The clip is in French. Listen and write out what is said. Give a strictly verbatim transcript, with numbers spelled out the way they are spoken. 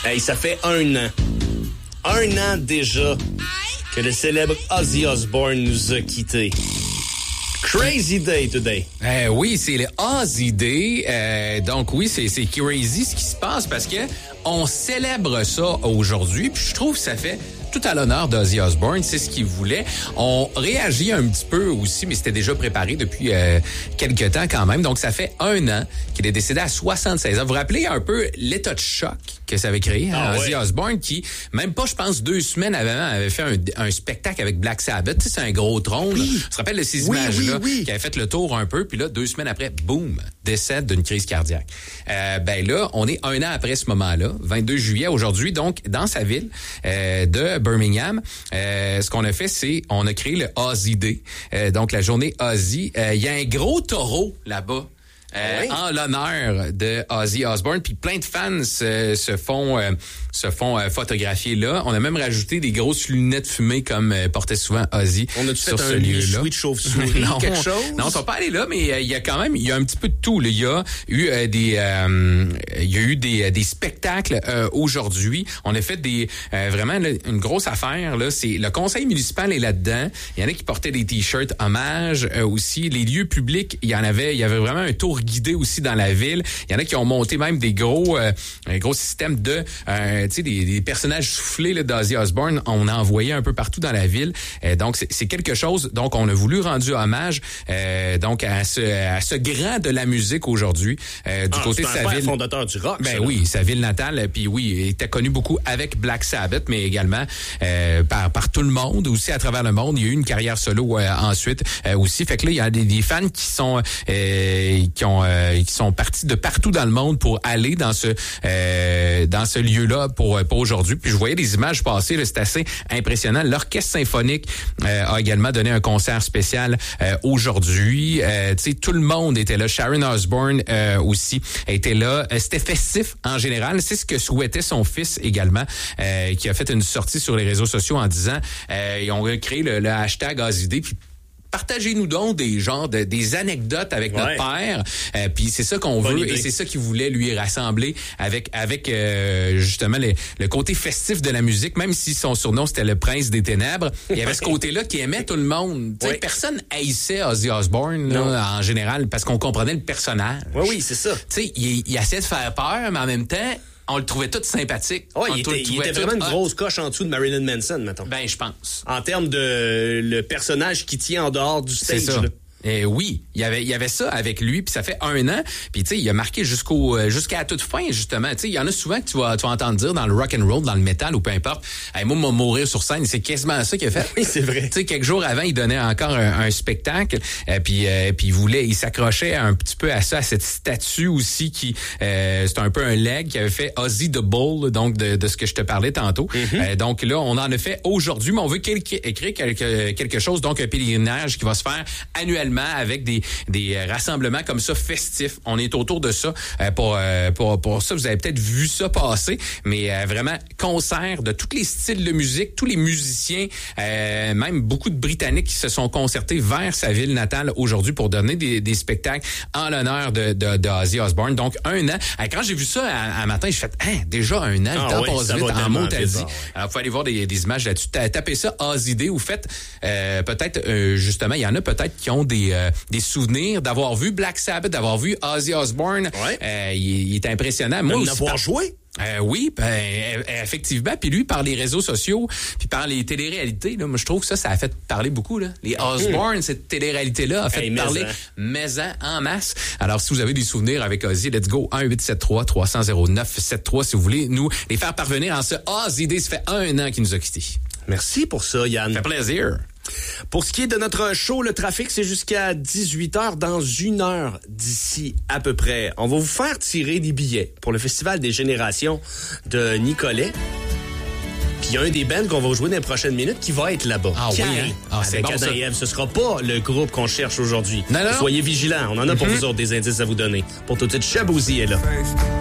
Hey, ça fait un an. Un an déjà que le célèbre Ozzy Osbourne nous a quittés. Crazy day today. Euh, oui, c'est le Ozzy Day. Euh, donc oui, c'est, c'est crazy ce qui se passe parce que on célèbre ça aujourd'hui. Puis je trouve que ça fait tout à l'honneur d'Ozzy Osbourne, c'est ce qu'il voulait. On réagit un petit peu aussi, mais c'était déjà préparé depuis euh, quelques temps quand même. Donc, ça fait un an qu'il est décédé à soixante-seize ans. Vous vous rappelez un peu l'état de choc que ça avait créé, hein? Ah, Ozzy ouais. Osbourne, qui, même pas, je pense, deux semaines avant, avait fait un, un spectacle avec Black Sabbath. Tu sais, c'est un gros trône. Oui. Je me rappelle de ces oui, images-là oui, oui. qui avaient fait le tour un peu. Puis là, deux semaines après, boum, décède d'une crise cardiaque. Euh, ben là, on est un an après ce moment-là, vingt-deux juillet aujourd'hui, donc, dans sa ville euh, de Birmingham. Euh, ce qu'on a fait, c'est on a créé le Ozzy Day, euh, donc la journée Ozzy. Il euh, y a un gros taureau là-bas. Euh, oui. En l'honneur de Ozzy Osbourne, puis plein de fans se, se font euh, se font euh, photographier là. On a même rajouté des grosses lunettes fumées comme euh, portait souvent Ozzy. On a sur fait ce un lieu-là. de chauve-souris, non, quelque chose. Non, ils sont pas allés là, mais euh, il y a quand même il y a un petit peu de tout. Là. Il y a eu euh, des euh, il y a eu des des spectacles euh, aujourd'hui. On a fait des euh, vraiment là, une grosse affaire là. C'est le conseil municipal est là-dedans. Il y en a qui portaient des t-shirts hommage euh, aussi. Les lieux publics, il y en avait il y avait vraiment un tour guidé aussi dans la ville. Il y en a qui ont monté même des gros euh, un gros système de euh, tu sais des, des personnages soufflés là, d'Ozzy Osbourne. On a envoyé un peu partout dans la ville. Euh, donc c'est, c'est quelque chose. Donc on a voulu rendre hommage euh, donc à ce à ce grand de la musique aujourd'hui euh, du ah, côté de sa ville. Fondateur du rock. Ben ça, oui, sa ville natale. Puis oui, il était connu beaucoup avec Black Sabbath, mais également euh, par par tout le monde aussi à travers le monde. Il y a eu une carrière solo euh, ensuite euh, aussi. Fait que là il y a des, des fans qui sont euh, qui ont euh, qui sont partis de partout dans le monde pour aller dans ce euh, dans ce lieu-là pour pour aujourd'hui. Puis je voyais des images passer, là, c'est assez impressionnant. L'Orchestre symphonique euh, a également donné un concert spécial euh, aujourd'hui. Euh, tu sais, tout le monde était là. Sharon Osbourne euh, aussi était là. Euh, c'était festif en général. C'est ce que souhaitait son fils également, euh, qui a fait une sortie sur les réseaux sociaux en disant euh, ils ont créé le, le hashtag Ozzy Day. Puis partagez-nous donc des genres de, des anecdotes avec notre ouais. père. Euh, puis c'est ça qu'on Bonne veut idée. Et c'est ça qu'il voulait lui rassembler avec avec euh, justement les, le côté festif de la musique. Même si son surnom c'était le Prince des Ténèbres, il y avait ce côté-là qui aimait tout le monde. Ouais. Personne haïssait Ozzy Osbourne là, en général parce qu'on comprenait le personnage. Oui, oui, c'est ça. Tu sais, il, il essayait de faire peur, mais en même temps on le trouvait tout sympathique. Oh, il, était, il était vraiment une grosse coche en dessous de Marilyn Manson, mettons. Ben, je pense. En termes de le personnage qui tient en dehors du stage. C'est ça. Là. Eh oui, il y avait il y avait ça avec lui, puis ça fait un an, puis tu sais, il a marqué jusqu'au jusqu'à la toute fin justement. Tu sais, il y en a souvent que tu vas tu vas entendre dire dans le rock and roll, dans le métal ou peu importe. Hey, moi, moi mourir sur scène, c'est quasiment ça qu'il a fait. Oui, c'est vrai. Tu sais, quelques jours avant, il donnait encore un, un spectacle, euh, puis euh, puis il voulait, il s'accrochait un petit peu à ça, à cette statue aussi qui euh, c'est un peu un leg qui avait fait Ozzy the Bull, donc de, de ce que je te parlais tantôt. Mm-hmm. Euh, donc là, on en a fait aujourd'hui, mais on veut quelque, écrire quelque quelque chose, donc un pèlerinage qui va se faire annuellement avec des des rassemblements comme ça festifs. On est autour de ça euh, pour euh, pour pour ça vous avez peut-être vu ça passer, mais euh, vraiment concert de tous les styles de musique, tous les musiciens, euh, même beaucoup de Britanniques qui se sont concertés vers sa ville natale aujourd'hui pour donner des des spectacles en l'honneur de de, de Ozzy Osbourne. Donc un an. Quand j'ai vu ça un matin, j'ai fait hein, déjà un an, le ah temps oui, passe vite en Montalie. Alors vous pouvez aller voir des, des images là-dessus. Tapez ça Ozzy Day ou faites euh, peut-être euh, justement, il y en a peut-être qui ont des euh, des souvenirs d'avoir vu Black Sabbath, d'avoir vu Ozzy Osbourne. Ouais. Euh, il, il est impressionnant. Moi aussi. D'avoir par... joué. Euh, oui, ben, effectivement. Puis lui, par les réseaux sociaux, puis par les téléréalités, là, moi, je trouve que ça, ça a fait parler beaucoup. Là. Les Osbourne, mmh. cette télé-réalité-là, a fait hey, parler maison en masse. Alors, si vous avez des souvenirs avec Ozzy, let's go, un huit sept trois trois zéro zéro neuf sept trois si vous voulez nous les faire parvenir en ce Ozzy Day. Ça fait un an qu'il nous a quittés. Merci pour ça, Yann. Ça fait plaisir. Pour ce qui est de notre show, le trafic, c'est jusqu'à dix-huit heures, dans une heure d'ici à peu près. On va vous faire tirer des billets pour le Festival des Générations de Nicolet. Puis il y a un des bands qu'on va jouer dans les prochaines minutes qui va être là-bas. Ah Carré, oui, hein? Ah, c'est avec bon, Adam ça. et Ève. Ce sera pas le groupe qu'on cherche aujourd'hui. Non, non. Soyez vigilants. On en a mm-hmm. pour vous autres des indices à vous donner. Pour tout de suite, Chabouzy est là.